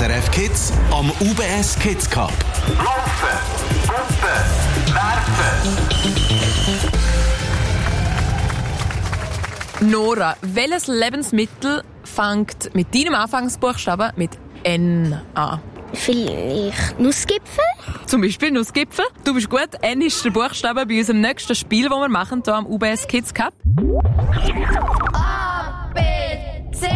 SRF Kids am UBS Kids Cup. Laufen, Puppen, werfen. Nora, welches Lebensmittel fängt mit deinem Anfangsbuchstaben mit N an? Vielleicht Nussgipfel? Zum Beispiel Nussgipfel. Du bist gut. N ist der Buchstabe bei unserem nächsten Spiel, das wir machen, hier am UBS Kids Cup. A, B, C,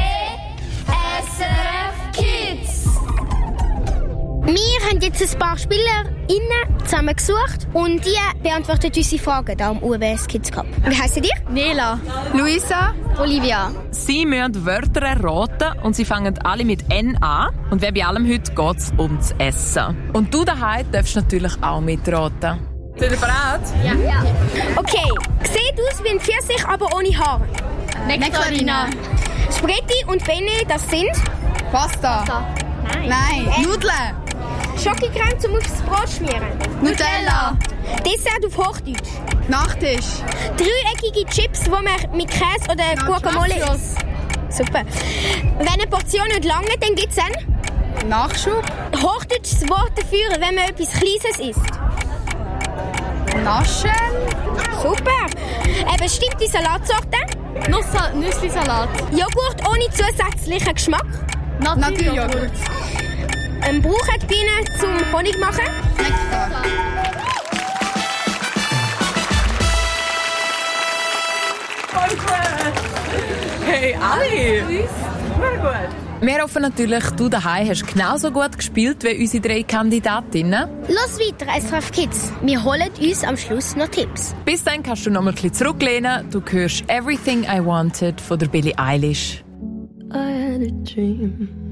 SRF Kids. Wir haben jetzt ein paar SpielerInnen zusammengesucht und die beantworten unsere Fragen hier am UBS Kids Cup. Wie heissen ihr? Nela, Luisa, Olivia. Sie müssen Wörter erraten und sie fangen alle mit N an. Und wie bei allem heute geht es ums Essen. Und du daheim darfst natürlich auch mitraten. Seid ihr bereit? Ja. Okay, sieht aus wie ein Pfirsich, aber ohne Haare. Nektarina. Spaghetti und Penne, das sind Pasta. Nein. Nudeln. Schokocreme zum aufs Brot schmieren. Nutella. Dessert auf Hochdeutsch. Nachtisch. Dreieckige Chips, die man mit Käse oder Guacamole isst. Super. Wenn eine Portion nicht lange, dann gibt es einen Nachschub. hochdeutsches Wort dafür, wenn man etwas Kleines isst. Naschen. Super. Eine bestimmte Salatsorte. Nüsslisalat. Joghurt ohne zusätzlichen Geschmack. Naturjoghurt. Brauchen die Bienen zum Honig machen. Nektar. Hey, alle! Sehr gut. Wir hoffen natürlich, du daheim hast genauso gut gespielt wie unsere 3 Kandidatinnen. Los weiter, SRF Kids. Wir holen uns am Schluss noch Tipps. Bis dann kannst du noch mal ein bisschen zurücklehnen. Du hörst «Everything I Wanted» von der Billie Eilish. I had a dream.